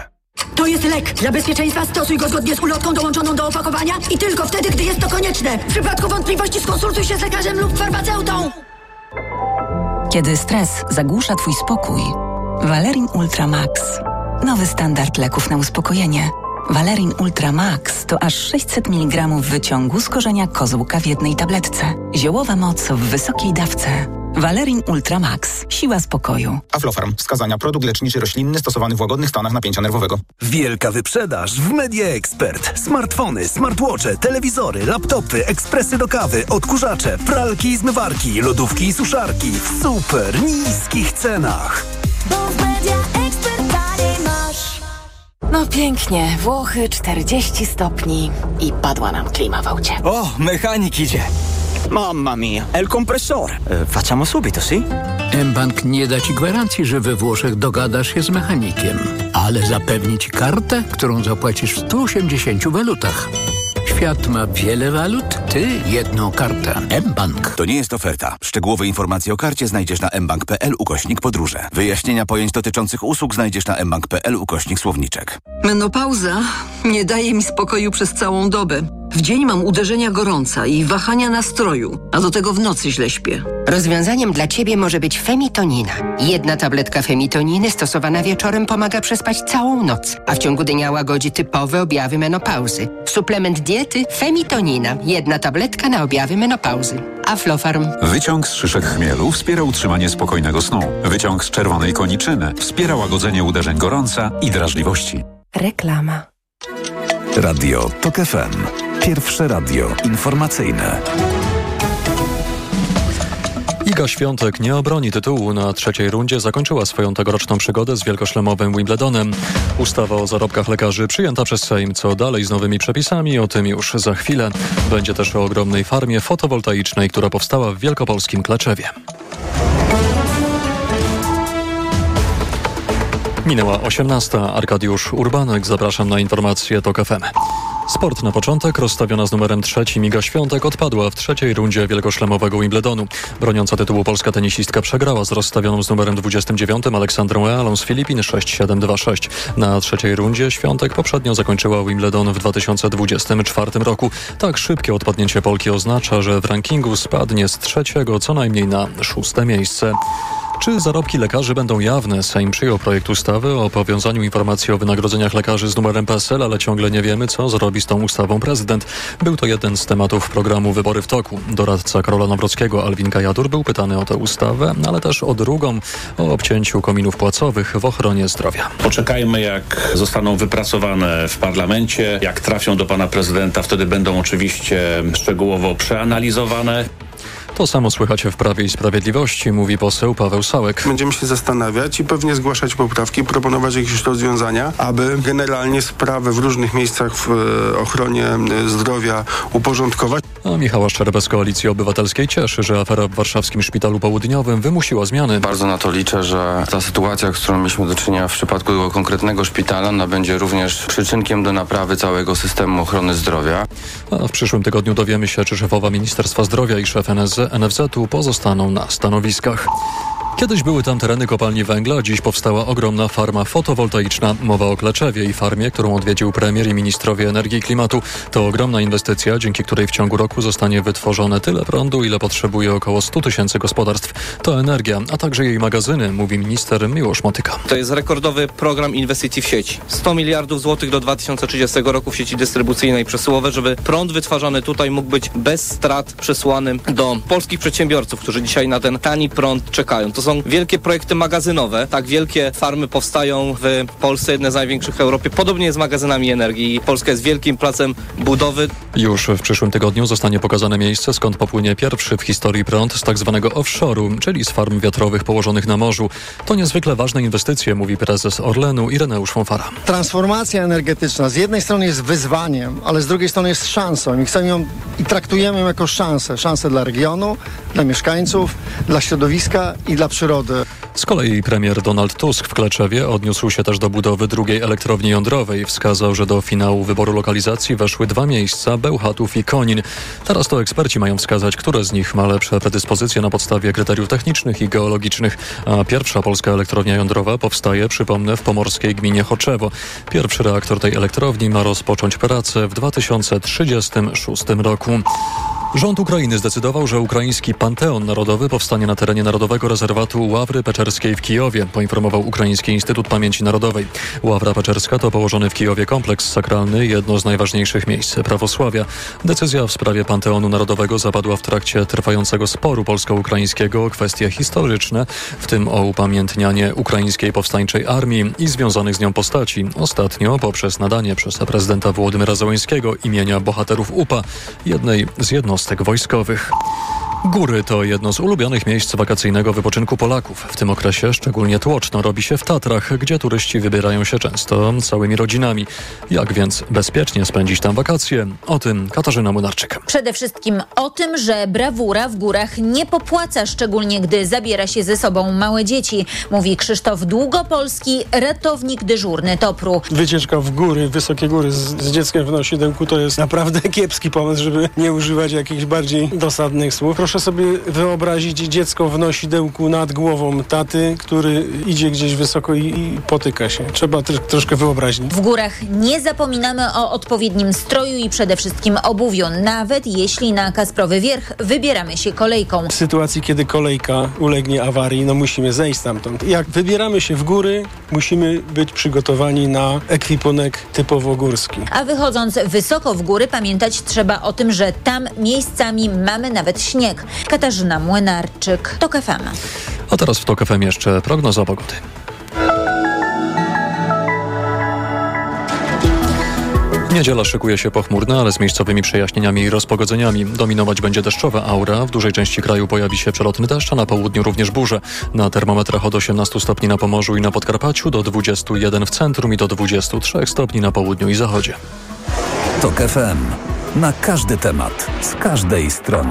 S17: To jest lek. Dla bezpieczeństwa stosuj go zgodnie z ulotką dołączoną do opakowania i tylko wtedy, gdy jest to konieczne. W przypadku wątpliwości skonsultuj się z lekarzem lub farmaceutą.
S5: Kiedy stres zagłusza Twój spokój, Valerin Ultra Max. Nowy standard leków na uspokojenie. Valerin Ultra Max to aż 600 mg wyciągu z korzenia kozłka w jednej tabletce. Ziołowa moc w wysokiej dawce. Valerin Ultra Max. Siła spokoju.
S18: Aflofarm. Wskazania. Produkt leczniczy roślinny stosowany w łagodnych stanach napięcia nerwowego.
S7: Wielka wyprzedaż w Media Expert. Smartfony, smartwatche, telewizory, laptopy, ekspresy do kawy, odkurzacze, pralki i zmywarki, lodówki i suszarki w super niskich cenach.
S19: Bo w Media Expert taniej masz.
S20: No pięknie, Włochy 40 stopni i padła nam klima w aucie.
S21: Oh, mechanik idzie. Mamma mia, el compressore. Facciamo subito, sì?
S22: mBank nie da Ci gwarancji, że we Włoszech dogadasz się z mechanikiem, ale zapewni Ci kartę, którą zapłacisz w 180 walutach. Świat ma wiele walut, Ty jedną kartę. mBank.
S23: To nie jest oferta. Szczegółowe informacje o karcie znajdziesz na mbank.pl/podróże. Wyjaśnienia pojęć dotyczących usług znajdziesz na mbank.pl/słowniczek.
S12: Menopauza nie daje mi spokoju przez całą dobę. W dzień mam uderzenia gorąca i wahania nastroju, a do tego w nocy źle śpię.
S24: Rozwiązaniem dla Ciebie może być Femitonina. Jedna tabletka Femitoniny stosowana wieczorem pomaga przespać całą noc, a w ciągu dnia łagodzi typowe objawy menopauzy. Suplement diety Femitonina. Jedna tabletka na objawy menopauzy. Aflofarm.
S25: Wyciąg z szyszek chmielu wspiera utrzymanie spokojnego snu. Wyciąg z czerwonej koniczyny wspiera łagodzenie uderzeń gorąca i drażliwości.
S8: Reklama.
S4: Radio TOK FM. Pierwsze radio informacyjne.
S26: Iga Świątek nie obroni tytułu. Na trzeciej rundzie zakończyła swoją tegoroczną przygodę z wielkoszlemowym Wimbledonem. Ustawa o zarobkach lekarzy przyjęta przez Sejm. Co dalej z nowymi przepisami? O tym już za chwilę. Będzie też o ogromnej farmie fotowoltaicznej, która powstała w wielkopolskim Kleczewie. Minęła 18. Arkadiusz Urbanek. Zapraszam na informacje TOK FM. Sport na początek. Rozstawiona z numerem 3 Iga Świątek odpadła w trzeciej rundzie wielkoszlemowego Wimbledonu. Broniąca tytułu polska tenisistka przegrała z rozstawioną z numerem 29 Aleksandrą Ealą z Filipin 6-7-2-6. Na trzeciej rundzie Świątek poprzednio zakończyła Wimbledon w 2024 roku. Tak szybkie odpadnięcie Polki oznacza, że w rankingu spadnie z trzeciego co najmniej na 6. miejsce. Czy zarobki lekarzy będą jawne? Sejm przyjął projekt ustawy o powiązaniu informacji o wynagrodzeniach lekarzy z numerem PESEL, ale ciągle nie wiemy, co zrobi z tą ustawą prezydent. Był to jeden z tematów programu Wybory w toku. Doradca Karola Nawrockiego Alwin Kajadur był pytany o tę ustawę, ale też o drugą, o obcięciu kominów płacowych w ochronie zdrowia.
S27: Poczekajmy, jak zostaną wypracowane w parlamencie, jak trafią do pana prezydenta, wtedy będą oczywiście szczegółowo przeanalizowane.
S26: To samo słychać w Prawie i Sprawiedliwości, mówi poseł Paweł Sałek.
S28: Będziemy się zastanawiać i pewnie zgłaszać poprawki, proponować jakieś rozwiązania, aby generalnie sprawy w różnych miejscach w ochronie zdrowia uporządkować.
S26: A Michała Szczerbę z Koalicji Obywatelskiej cieszy, że afera w warszawskim Szpitalu Południowym wymusiła zmiany.
S29: Bardzo na to liczę, że ta sytuacja, z którą mieliśmy do czynienia w przypadku tego konkretnego szpitala, ona będzie również przyczynkiem do naprawy całego systemu ochrony zdrowia.
S26: A w przyszłym tygodniu dowiemy się, czy szefowa Ministerstwa Zdrowia i szef NFZ-u pozostaną na stanowiskach. Kiedyś były tam tereny kopalni węgla, dziś powstała ogromna farma fotowoltaiczna. Mowa o Kleczewie i farmie, którą odwiedził premier i ministrowie energii i klimatu. To ogromna inwestycja, dzięki której w ciągu roku zostanie wytworzone tyle prądu, ile potrzebuje około 100 000 gospodarstw. To energia, a także jej magazyny, mówi minister Miłosz Motyka.
S30: To jest rekordowy program inwestycji w sieci. 100 miliardów złotych do 2030 roku w sieci dystrybucyjnej i przesyłowe, żeby prąd wytwarzany tutaj mógł być bez strat przesłany do polskich przedsiębiorców, którzy dzisiaj na ten tani prąd czekają. To są wielkie projekty magazynowe. Tak wielkie farmy powstają w Polsce, jedne z największych w Europie. Podobnie jest z magazynami energii. Polska jest wielkim placem budowy.
S26: Już w przyszłym tygodniu zostanie pokazane miejsce, skąd popłynie pierwszy w historii prąd z tak zwanego offshore'u, czyli z farm wiatrowych położonych na morzu. To niezwykle ważne inwestycje, mówi prezes Orlenu Ireneusz Fonfara.
S31: Transformacja energetyczna z jednej strony jest wyzwaniem, ale z drugiej strony jest szansą. I chcemy ją i traktujemy ją jako szansę. Szansę dla regionu, dla mieszkańców, dla środowiska i dla przyrodę.
S26: Z kolei premier Donald Tusk w Kleczewie odniósł się też do budowy drugiej elektrowni jądrowej. Wskazał, że do finału wyboru lokalizacji weszły 2 miejsca, Bełchatów i Konin. Teraz to eksperci mają wskazać, które z nich ma lepsze predyspozycje na podstawie kryteriów technicznych i geologicznych. A pierwsza polska elektrownia jądrowa powstaje, przypomnę, w pomorskiej gminie Choczewo. Pierwszy reaktor tej elektrowni ma rozpocząć pracę w 2036 roku. Rząd Ukrainy zdecydował, że ukraiński Panteon Narodowy powstanie na terenie Narodowego Rezerwatu Ławry Peczerskiej w Kijowie, poinformował Ukraiński Instytut Pamięci Narodowej. Ławra Peczerska to położony w Kijowie kompleks sakralny, jedno z najważniejszych miejsc prawosławia. Decyzja w sprawie Panteonu Narodowego zapadła w trakcie trwającego sporu polsko-ukraińskiego o kwestie historyczne, w tym o upamiętnianie ukraińskiej powstańczej armii i związanych z nią postaci. Ostatnio poprzez nadanie przez prezydenta Wołodymyra Zełenskiego imienia bohaterów UPA, jednej z jednostek wojskowych. Góry to jedno z ulubionych miejsc wakacyjnego wypoczynku Polaków. W tym okresie szczególnie tłoczno robi się w Tatrach, gdzie turyści wybierają się często całymi rodzinami. Jak więc bezpiecznie spędzić tam wakacje? O tym Katarzyna Młynarczyk.
S1: Przede wszystkim o tym, że brawura w górach nie popłaca, szczególnie gdy zabiera się ze sobą małe dzieci, mówi Krzysztof Długopolski, ratownik dyżurny TOPR-u.
S2: Wycieczka w góry, wysokie góry z dzieckiem w nosidełku to jest naprawdę kiepski pomysł, żeby nie używać jakichś bardziej dosadnych słów. Proszę sobie wyobrazić dziecko w nosidełku nad głową taty, który idzie gdzieś wysoko i potyka się. Trzeba troszkę wyobraźni.
S1: W górach nie zapominamy o odpowiednim stroju i przede wszystkim obuwiu, nawet jeśli na Kasprowy Wierch wybieramy się kolejką.
S2: W sytuacji, kiedy kolejka ulegnie awarii, musimy zejść stamtąd. Jak wybieramy się w góry, musimy być przygotowani na ekwipunek typowo górski.
S1: A wychodząc wysoko w góry, pamiętać trzeba o tym, że tam miejscami mamy nawet śnieg. Katarzyna Młynarczyk, TOK FM.
S26: A teraz w TOK FM jeszcze prognoza pogody. Niedziela szykuje się pochmurna, ale z miejscowymi przejaśnieniami i rozpogodzeniami. Dominować będzie deszczowa aura. W dużej części kraju pojawi się przelotny deszcz, a na południu również burze. Na termometrach od 18 stopni na Pomorzu i na Podkarpaciu, do 21 w centrum i do 23 stopni na południu i zachodzie.
S7: TOK FM. Na każdy temat, z każdej strony.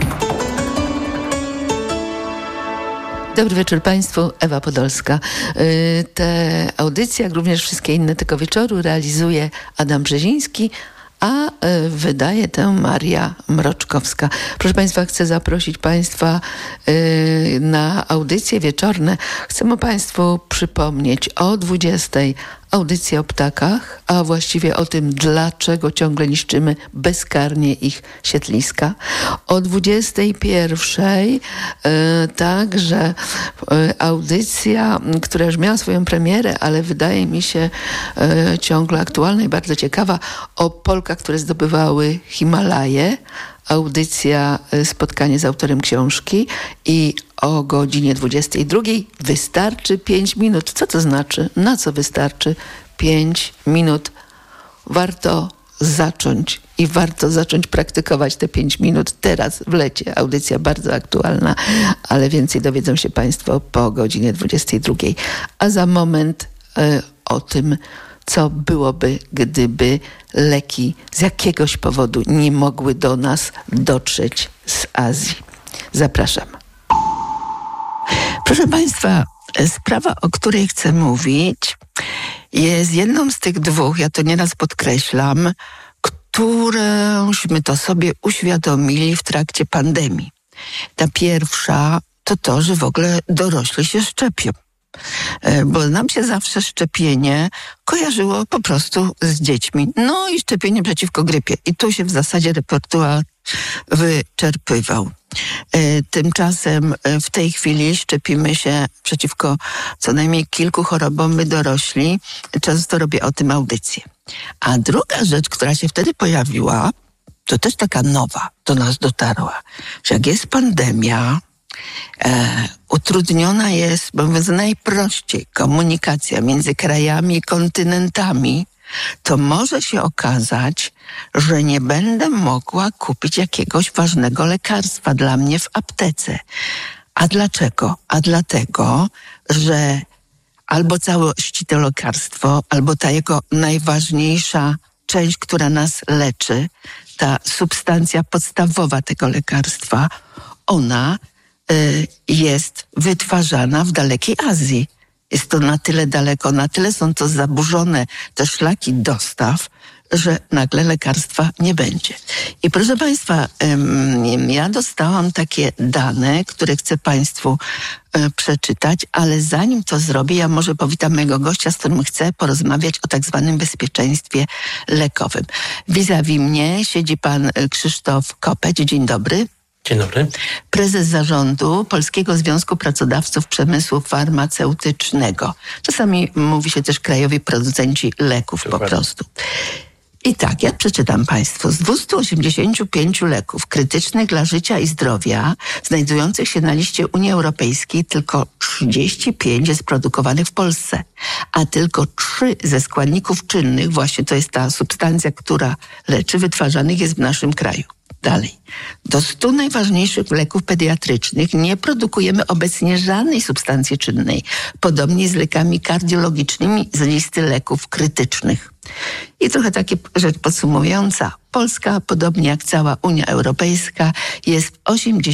S3: Dobry wieczór Państwu, Ewa Podolska. Te audycje, jak również wszystkie inne tego wieczoru realizuje Adam Brzeziński, a wydaje tę Maria Mroczkowska. Proszę Państwa, chcę zaprosić Państwa na audycje wieczorne. Chcemy Państwu przypomnieć o 20:00 audycję o ptakach, a właściwie o tym, dlaczego ciągle niszczymy bezkarnie ich siedliska. O 21:00 także audycja, która już miała swoją premierę, ale wydaje mi się ciągle aktualna i bardzo ciekawa, o Polkach, które zdobywały Himalaje. Audycja, spotkanie z autorem książki i o godzinie 22:00 wystarczy 5 minut. Co to znaczy? Na co wystarczy 5 minut? Warto zacząć i warto zacząć praktykować te 5 minut teraz w lecie. Audycja bardzo aktualna, ale więcej dowiedzą się Państwo po godzinie 22:00. A za moment o tym, co byłoby, gdyby leki z jakiegoś powodu nie mogły do nas dotrzeć z Azji. Zapraszam. Proszę Państwa, sprawa, o której chcę mówić, jest jedną z tych dwóch, ja to nieraz podkreślam, któreśmy to sobie uświadomili w trakcie pandemii. Ta pierwsza to, że w ogóle dorośli się szczepią. Bo nam się zawsze szczepienie kojarzyło po prostu z dziećmi. No i szczepienie przeciwko grypie. I tu się w zasadzie repertuar wyczerpywał. Tymczasem w tej chwili szczepimy się przeciwko co najmniej kilku chorobom my dorośli. Często robię o tym audycję. A druga rzecz, która się wtedy pojawiła, to też taka nowa, do nas dotarła, że jak jest pandemia, utrudniona jest, mówiąc najprościej, komunikacja między krajami i kontynentami, to może się okazać, że nie będę mogła kupić jakiegoś ważnego lekarstwa dla mnie w aptece. A dlaczego? A dlatego, że albo całości to lekarstwo, albo ta jego najważniejsza część, która nas leczy, ta substancja podstawowa tego lekarstwa, ona jest wytwarzana w dalekiej Azji. Jest to na tyle daleko, na tyle są to zaburzone te szlaki dostaw, że nagle lekarstwa nie będzie. I proszę Państwa, ja dostałam takie dane, które chcę Państwu przeczytać, ale zanim to zrobię, ja może powitam mojego gościa, z którym chcę porozmawiać o tak zwanym bezpieczeństwie lekowym. Vis-a-vis mnie siedzi pan Krzysztof Kopeć. Dzień dobry.
S5: Dzień dobry.
S3: Prezes zarządu Polskiego Związku Pracodawców Przemysłu Farmaceutycznego. Czasami mówi się też krajowi producenci leków po prostu. I tak, ja przeczytam Państwu. Z 285 leków krytycznych dla życia i zdrowia znajdujących się na liście Unii Europejskiej tylko 35 jest produkowanych w Polsce, a tylko 3 ze składników czynnych, właśnie to jest ta substancja, która leczy, wytwarzanych jest w naszym kraju. Dalej. Do 100 najważniejszych leków pediatrycznych nie produkujemy obecnie żadnej substancji czynnej. Podobnie z lekami kardiologicznymi z listy leków krytycznych. I trochę taka rzecz podsumowująca. Polska, podobnie jak cała Unia Europejska, jest w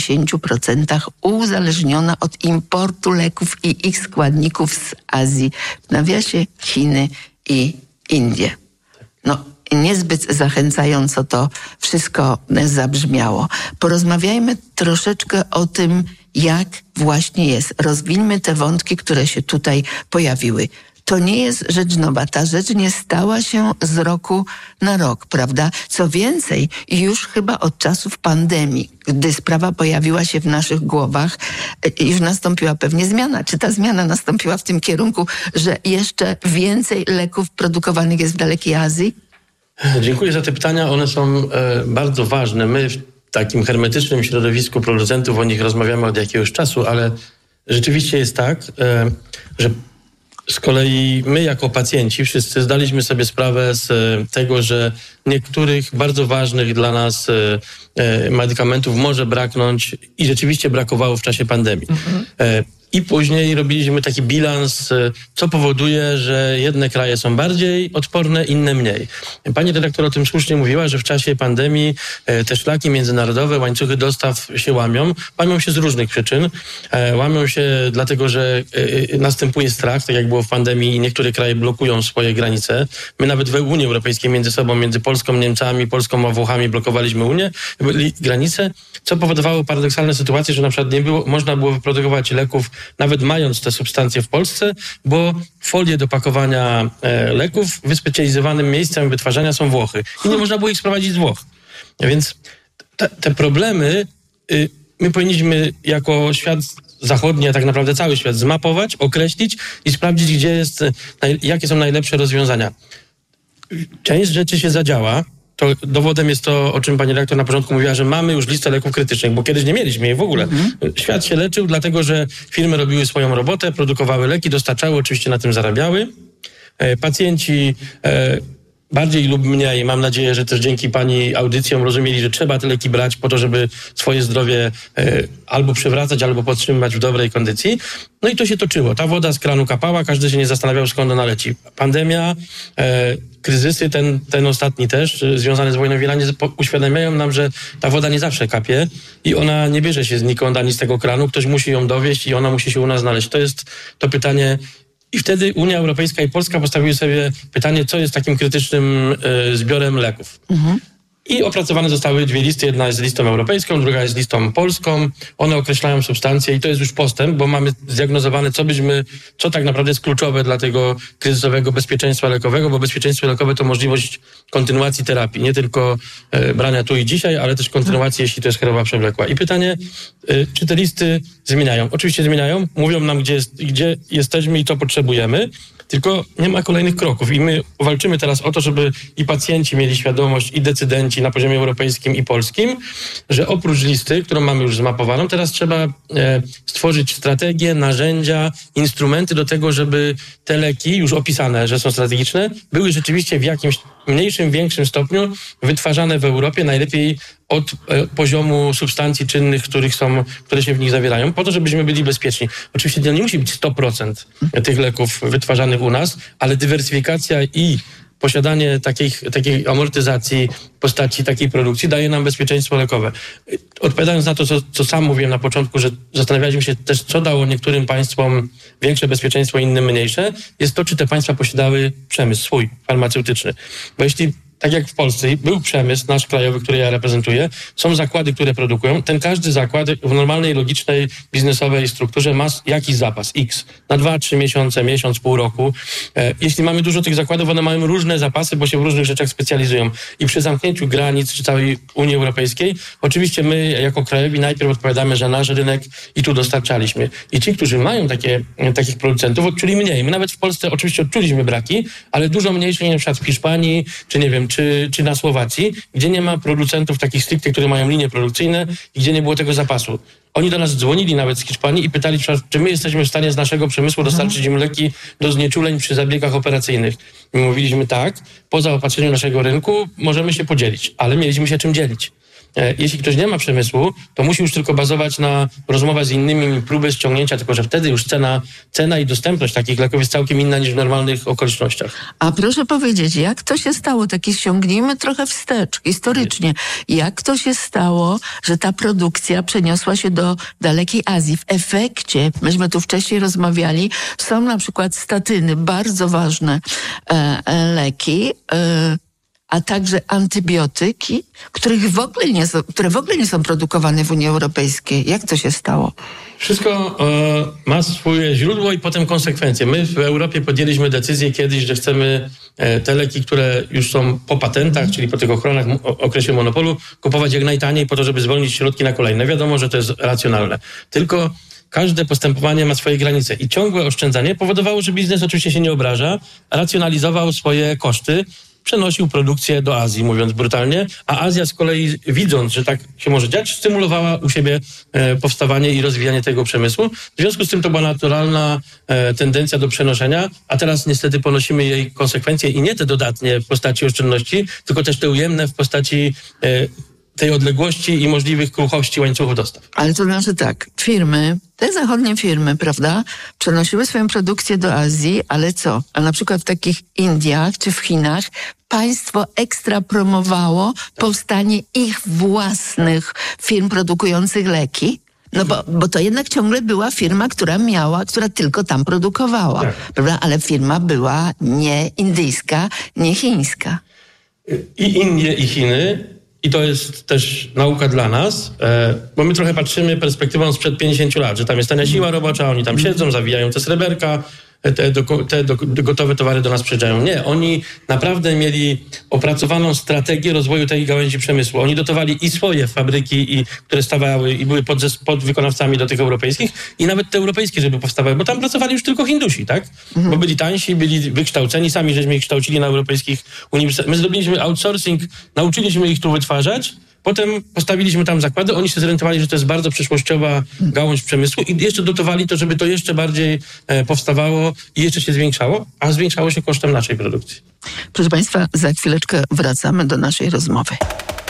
S3: 80% uzależniona od importu leków i ich składników z Azji, w nawiasie Chiny i Indie. No, niezbyt zachęcająco to wszystko zabrzmiało. Porozmawiajmy troszeczkę o tym, jak właśnie jest. Rozwiniemy te wątki, które się tutaj pojawiły. To nie jest rzecz nowa. Ta rzecz nie stała się z roku na rok, prawda? Co więcej, już chyba od czasów pandemii, gdy sprawa pojawiła się w naszych głowach, już nastąpiła pewnie zmiana. Czy ta zmiana nastąpiła w tym kierunku, że jeszcze więcej leków produkowanych jest w dalekiej Azji?
S5: Dziękuję za te pytania. One są bardzo ważne. My w takim hermetycznym środowisku producentów o nich rozmawiamy od jakiegoś czasu, ale rzeczywiście jest tak, że z kolei my jako pacjenci wszyscy zdaliśmy sobie sprawę z tego, że niektórych bardzo ważnych dla nas medykamentów może braknąć i rzeczywiście brakowało w czasie pandemii. I później robiliśmy taki bilans, co powoduje, że jedne kraje są bardziej odporne, inne mniej. Pani redaktor o tym słusznie mówiła, że w czasie pandemii te szlaki międzynarodowe, łańcuchy dostaw się łamią. Łamią się z różnych przyczyn. Łamią się dlatego, że następuje strach, tak jak było w pandemii i niektóre kraje blokują swoje granice. My nawet w Unii Europejskiej między sobą, między Polską, Niemcami, Polską a Włochami blokowaliśmy granice, co powodowało paradoksalne sytuacje, że na przykład można było wyprodukować leków nawet mając te substancje w Polsce, bo folie do pakowania leków wyspecjalizowanym miejscem wytwarzania są Włochy. I nie można było ich sprowadzić z Włoch. Więc te problemy my powinniśmy jako świat zachodni, a tak naprawdę cały świat zmapować, określić i sprawdzić, jakie są najlepsze rozwiązania. Część rzeczy się zadziała. To dowodem jest to, o czym pani redaktor na początku mówiła, że mamy już listę leków krytycznych, bo kiedyś nie mieliśmy jej w ogóle. Świat się leczył, dlatego że firmy robiły swoją robotę, produkowały leki, dostarczały, oczywiście na tym zarabiały. Pacjenci bardziej lub mniej, mam nadzieję, że też dzięki pani audycjom rozumieli, że trzeba te leki brać po to, żeby swoje zdrowie albo przywracać, albo podtrzymywać w dobrej kondycji. No i to się toczyło. Ta woda z kranu kapała, każdy się nie zastanawiał, skąd ona leci. Pandemia, kryzysy, ten ostatni też, związany z wojną w Iranie, uświadamiają nam, że ta woda nie zawsze kapie i ona nie bierze się znikąd ani z tego kranu. Ktoś musi ją dowieść i ona musi się u nas znaleźć. To jest to pytanie. I wtedy Unia Europejska i Polska postawiły sobie pytanie, co jest takim krytycznym zbiorem leków. I opracowane zostały 2 listy. Jedna jest listą europejską, druga jest listą polską. One określają substancje i to jest już postęp, bo mamy zdiagnozowane, co tak naprawdę jest kluczowe dla tego kryzysowego bezpieczeństwa lekowego, bo bezpieczeństwo lekowe to możliwość kontynuacji terapii, nie tylko brania tu i dzisiaj, ale też kontynuacji, jeśli to jest choroba przewlekła. I pytanie, czy te listy zmieniają? Oczywiście zmieniają, mówią nam, gdzie jesteśmy i co potrzebujemy, tylko nie ma kolejnych kroków i my walczymy teraz o to, żeby i pacjenci mieli świadomość, i decydenci na poziomie europejskim i polskim, że oprócz listy, którą mamy już zmapowaną, teraz trzeba stworzyć strategie, narzędzia, instrumenty do tego, żeby te leki, już opisane, że są strategiczne, były rzeczywiście w jakimś mniejszym, większym stopniu wytwarzane w Europie, najlepiej od poziomu substancji czynnych, które się w nich zawierają, po to, żebyśmy byli bezpieczni. Oczywiście to nie musi być 100% tych leków wytwarzanych u nas, ale dywersyfikacja i posiadanie takiej amortyzacji w postaci takiej produkcji daje nam bezpieczeństwo lekowe. Odpowiadając na to, co sam mówiłem na początku, że zastanawialiśmy się też, co dało niektórym państwom większe bezpieczeństwo, innym mniejsze, jest to, czy te państwa posiadały przemysł swój, farmaceutyczny. Bo jeśli tak jak w Polsce był przemysł nasz krajowy, który ja reprezentuję, są zakłady, które produkują. Każdy zakład w normalnej, logicznej, biznesowej strukturze ma jakiś zapas X na 2-3 miesiące, miesiąc, pół roku. Jeśli mamy dużo tych zakładów, one mają różne zapasy, bo się w różnych rzeczach specjalizują. I przy zamknięciu granic czy całej Unii Europejskiej, oczywiście my jako krajowi najpierw odpowiadamy za nasz rynek i tu dostarczaliśmy. I ci, którzy mają takich producentów, odczuli mniej. My nawet w Polsce oczywiście odczuliśmy braki, ale dużo mniejsze niż na przykład w Hiszpanii, czy nie wiem, czy na Słowacji, gdzie nie ma producentów takich stricte, które mają linie produkcyjne i gdzie nie było tego zapasu. Oni do nas dzwonili nawet z Hiszpanii i pytali, czy my jesteśmy w stanie z naszego przemysłu dostarczyć im leki do znieczuleń przy zabiegach operacyjnych. My mówiliśmy tak, po zaopatrzeniu naszego rynku możemy się podzielić, ale mieliśmy się czym dzielić. Jeśli ktoś nie ma przemysłu, to musi już tylko bazować na rozmowach z innymi, próby ściągnięcia, tylko że wtedy już cena i dostępność takich leków jest całkiem inna niż w normalnych okolicznościach.
S3: A proszę powiedzieć, jak to się stało, ściągnijmy trochę wstecz, historycznie, jak to się stało, że ta produkcja przeniosła się do dalekiej Azji? W efekcie, myśmy tu wcześniej rozmawiali, są na przykład statyny, bardzo ważne leki, a także antybiotyki, które w ogóle nie są produkowane w Unii Europejskiej. Jak to się stało?
S5: Wszystko ma swoje źródło i potem konsekwencje. My w Europie podjęliśmy decyzję kiedyś, że chcemy te leki, które już są po patentach, czyli po tych ochronach, okresie monopolu, kupować jak najtaniej po to, żeby zwolnić środki na kolejne. Wiadomo, że to jest racjonalne. Tylko każde postępowanie ma swoje granice i ciągłe oszczędzanie powodowało, że biznes oczywiście się nie obraża, racjonalizował swoje koszty, przenosił produkcję do Azji, mówiąc brutalnie, a Azja z kolei, widząc, że tak się może dziać, stymulowała u siebie powstawanie i rozwijanie tego przemysłu. W związku z tym to była naturalna tendencja do przenoszenia, a teraz niestety ponosimy jej konsekwencje i nie te dodatnie w postaci oszczędności, tylko też te ujemne w postaci tej odległości i możliwych kruchości łańcuchów dostaw.
S3: Ale to znaczy tak, te zachodnie firmy, prawda, przenosiły swoją produkcję do Azji, ale co? A na przykład w takich Indiach czy w Chinach państwo ekstra promowało powstanie ich własnych firm produkujących leki? No bo to jednak ciągle była firma, która tylko tam produkowała, prawda? Ale firma była nie indyjska, nie chińska.
S5: I Indie, i Chiny. I to jest też nauka dla nas, bo my trochę patrzymy perspektywą sprzed 50 lat, że tam jest tania siła robocza, oni tam siedzą, zawijają te sreberka, te gotowe towary do nas przyjeżdżają. Nie, oni naprawdę mieli opracowaną strategię rozwoju tej gałęzi przemysłu. Oni dotowali i swoje fabryki, które stawały i były podwykonawcami do tych europejskich i nawet te europejskie, żeby powstawały, bo tam pracowali już tylko Hindusi, tak? Bo byli tańsi, byli wykształceni, sami żeśmy ich kształcili na europejskich uniwersytetach. My zrobiliśmy outsourcing, nauczyliśmy ich tu wytwarzać, potem postawiliśmy tam zakłady, oni się zorientowali, że to jest bardzo przyszłościowa gałąź przemysłu i jeszcze dotowali to, żeby to jeszcze bardziej powstawało i jeszcze się zwiększało, a zwiększało się kosztem naszej produkcji.
S3: Proszę Państwa, za chwileczkę wracamy do naszej rozmowy.